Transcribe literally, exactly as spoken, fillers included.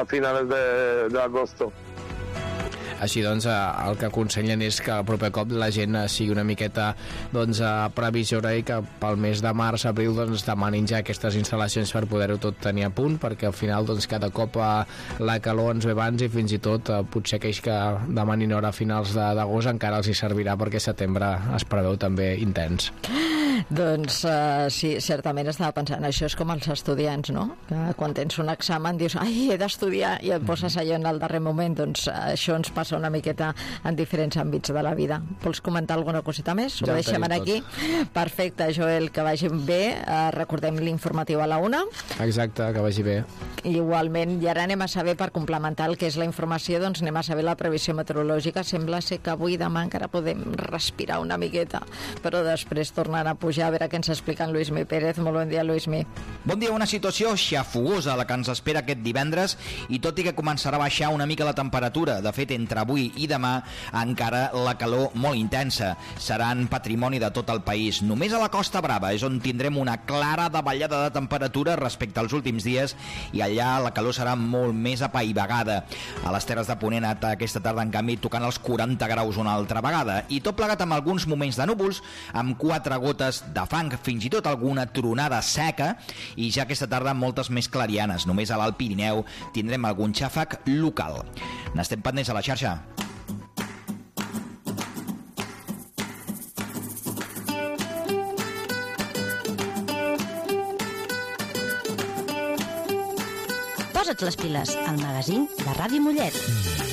a finales de, de agosto. Així doncs, el que aconsellen és que el proper cop la gent sigui una miqueta doncs, previsora i que pel mes de març, abril, doncs, demanin ja aquestes instal·lacions per poder-ho tot tenir a punt, perquè al final doncs, cada cop la calor ens ve abans i fins i tot potser aquells que demanin hora a finals d'agost encara els hi servirà, perquè setembre es preveu també intens. Doncs uh, sí, certament estava pensant, això és com els estudiants, no? Que quan tens un examen dius, ai, he d'estudiar, i et poses allò en el darrer moment. Doncs uh, això ens passa una miqueta en diferents àmbits de la vida. Vols comentar alguna coseta més? Ja ho deixem aquí? Perfecte, Joel, que vagi bé. Uh, recordem l'informatiu a la una. Exacte, que vagi bé. Igualment, i ara anem a saber, per complementar el que és la informació, doncs anem a saber la previsió meteorològica. Sembla ser que avui i demà encara podem respirar una miqueta, però després tornarà a pujar. A veure què ens explica en Lluís Mi Pérez. Molt bon dia, Lluís Mi. Bon dia. Una situació xafogosa la que ens espera aquest divendres, i tot i que començarà a baixar una mica la temperatura, de fet entre avui i demà encara la calor molt intensa. Seran patrimoni de tot el país. Només a la Costa Brava és on tindrem una clara davallada de temperatura respecte als últims dies, i allà la calor serà molt més apaivagada. A les Terres de Ponent aquesta tarda, en canvi, tocant els quaranta graus una altra vegada, i tot plegat amb alguns moments de núvols, amb quatre gotes de fang, fins i tot alguna tronada seca, i ja aquesta tarda moltes més clarianes. Només a l'Alt Pirineu tindrem algun xàfec local. N'estem pendents a la xarxa. Posa't les piles al magazín de Ràdio Mollet.